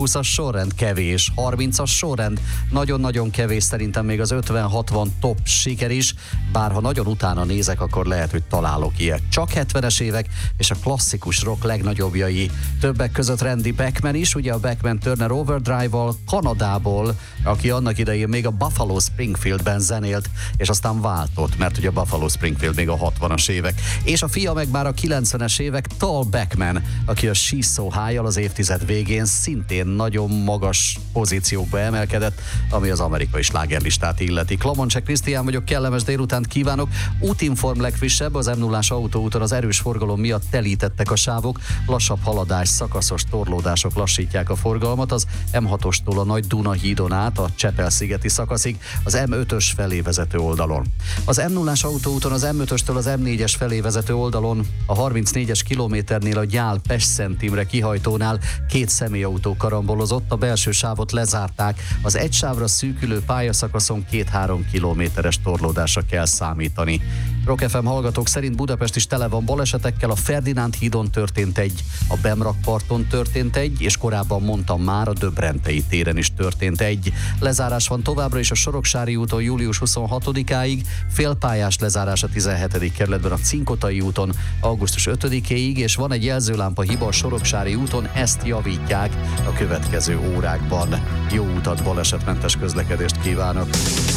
20-as sorrend kevés, 30-as sorrend nagyon-nagyon kevés, szerintem még az 50-60 top siker is, bár ha nagyon utána nézek, akkor lehet, hogy találok ilyet. Csak 70-es évek és a klasszikus rock legnagyobbjai. Többek között Randy Bachman is, ugye a Bachman Turner Overdrive-val Kanadából, aki annak idején még a Buffalo Springfieldben zenélt, és aztán váltott, mert ugye a Buffalo Springfield még a 60-as évek. És a fia meg már a 90-es évek, Tal Bachman, aki a She's So High-jal az évtized végén szintén nagyon magas pozíciókba emelkedett, ami az amerikai slágerlistát illeti. Klamoncsek Krisztián vagyok, kellemes délutánt kívánok. Útinform legfrissebb, az M0-ás autóúton az erős forgalom miatt telítettek a sávok, lassabb haladás, szakaszos torlódások lassítják a forgalmat, az M6-ostól a Nagy Duna hídon át a Csepel-szigeti szakaszig, az M5-ös felé vezető oldalon. Az M0-ás autóúton az M5-östől az M4-es felé vezető oldalon, a 34-es kilométernél a Gyál-Pest-Szent Imre kihajtónál 2 személyautó karambolozott, a belső sávot lezárták, az egy sávra szűkülő pályaszakaszon 2-3 kilométeres torlódásra kell számítani. Rock FM hallgatók szerint Budapest is tele van balesetekkel, a Ferdinánd hídon történt egy, a Bemrakparton történt egy, és korábban mondtam már, a Döbrentei téren is történt egy. Lezárás van továbbra is a Soroksári úton július 26-áig, félpályás lezárás a 17. kerületben a Cinkotai úton augusztus 5-éig, és van egy jelzőlámpa hiba a Soroksári úton, ezt javítják a következő órákban. Jó utat, balesetmentes közlekedést kívánok!